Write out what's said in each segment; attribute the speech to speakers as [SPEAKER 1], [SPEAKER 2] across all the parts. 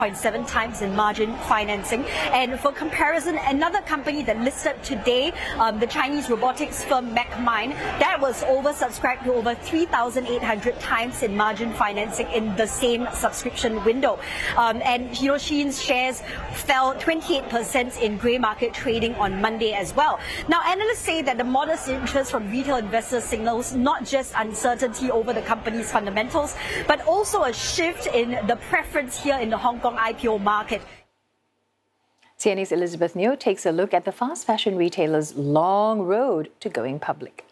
[SPEAKER 1] 0.7 times in margin financing. And for comparison, another company that listed today, the Chinese robotics firm MacMine, that was oversubscribed to over 3,800 times in margin financing in the same subscription window. And Shein's shares fell 28% in grey market trading on Monday as well. Now, analysts say that the modest interest from retail investors signals not just uncertainty over the company's fundamentals, but also a shift in the preference here in the Hong Kong IPO market.
[SPEAKER 2] CNA's Elizabeth Neo takes a look at the fast fashion retailer's long road to going public.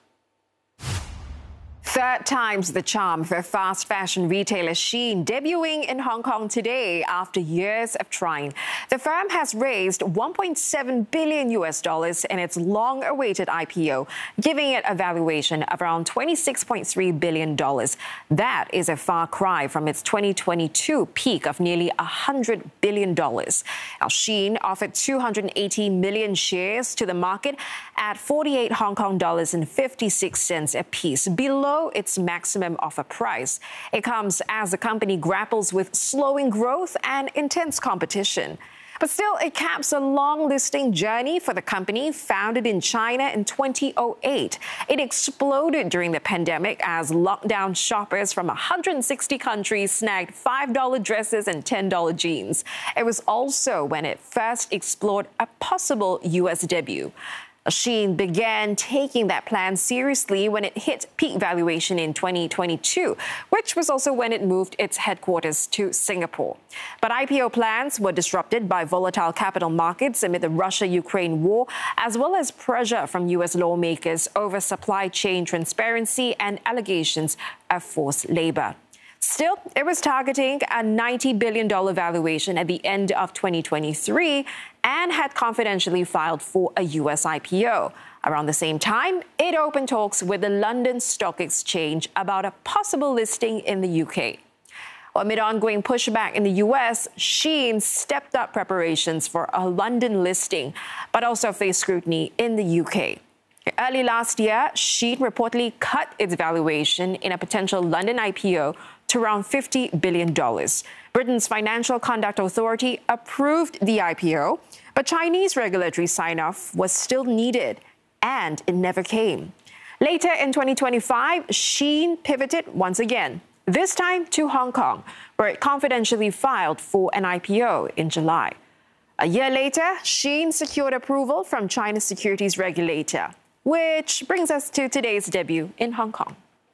[SPEAKER 3] Third time's the charm for fast fashion retailer Shein, debuting in Hong Kong today after years of trying. The firm has raised $1.7 billion in its long-awaited IPO, giving it a valuation of around $26.3 billion. That is a far cry from its 2022 peak of nearly $100 billion. Now, Shein offered 280 million shares to the market at 48 Hong Kong dollars and 56 cents a piece, below its maximum offer price. It comes as the company grapples with slowing growth and intense competition. But still, it caps a long listing journey for the company, founded in China in 2008. It exploded during the pandemic as lockdown shoppers from 160 countries snagged $5 dresses and $10 jeans. It was also when it first explored a possible U.S. debut. Shein began taking that plan seriously when it hit peak valuation in 2022, which was also when it moved its headquarters to Singapore. But IPO plans were disrupted by volatile capital markets amid the Russia-Ukraine war, as well as pressure from U.S. lawmakers over supply chain transparency and allegations of forced labor. Still, it was targeting a $90 billion valuation at the end of 2023 and had confidentially filed for a U.S. IPO. Around the same time, it opened talks with the London Stock Exchange about a possible listing in the UK. Amid ongoing pushback in the U.S., Shein stepped up preparations for a London listing, but also faced scrutiny in the UK. Early last year, Shein reportedly cut its valuation in a potential London IPO to around $50 billion. Britain's Financial Conduct Authority approved the IPO, but Chinese regulatory sign-off was still needed, and it never came. Later in 2025, Shein pivoted once again, this time to Hong Kong, where it confidentially filed for an IPO in July. A year later, Shein secured approval from China's securities regulator, which brings us to today's debut in Hong Kong.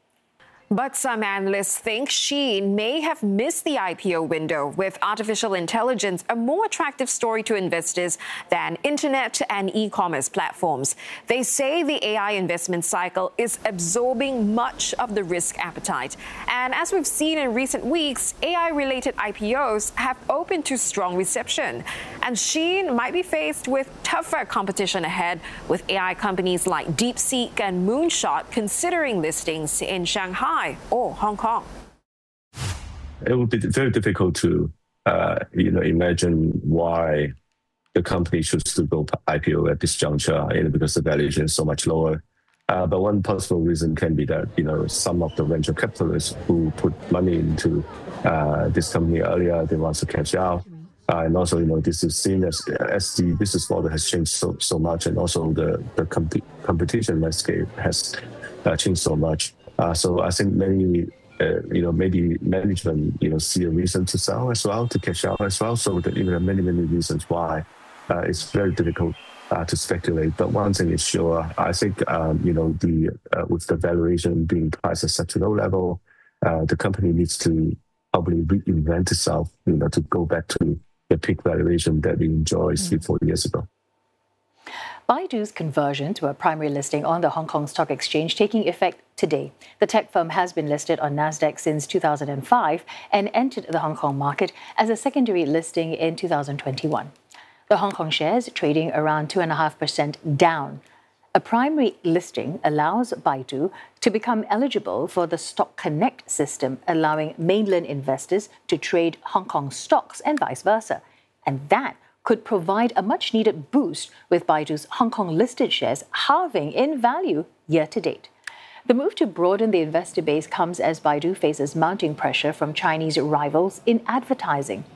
[SPEAKER 3] But some analysts think Shein may have missed the IPO window, with artificial intelligence a more attractive story to investors than internet and e-commerce platforms. They say the AI investment cycle is absorbing much of the risk appetite. And as we've seen in recent weeks, AI-related IPOs have opened to strong reception. And Shein might be faced with tougher competition ahead, with AI companies like DeepSeek and Moonshot considering listings in Shanghai or Hong Kong.
[SPEAKER 4] It would be very difficult to, imagine why the company should still go IPO at this juncture, because the valuation is so much lower. But one possible reason can be that, some of the venture capitalists who put money into this company earlier, they want to catch out. And also, this is seen as the business model has changed so much, and also the competition landscape has changed so much. So I think maybe management, see a reason to sell as well, to cash out as well. So there are many reasons why it's very difficult to speculate. But one thing is sure, I think, with the valuation being priced at such a low level, the company needs to probably reinvent itself, to go back to the peak valuation that we enjoyed 3-4 years ago.
[SPEAKER 2] Baidu's conversion to a primary listing on the Hong Kong Stock Exchange taking effect today. The tech firm has been listed on Nasdaq since 2005 and entered the Hong Kong market as a secondary listing in 2021. The Hong Kong shares trading around 2.5% down. A primary listing allows Baidu to become eligible for the Stock Connect system, allowing mainland investors to trade Hong Kong stocks and vice versa. And that could provide a much-needed boost, with Baidu's Hong Kong-listed shares halving in value year to date. The move to broaden the investor base comes as Baidu faces mounting pressure from Chinese rivals in advertising.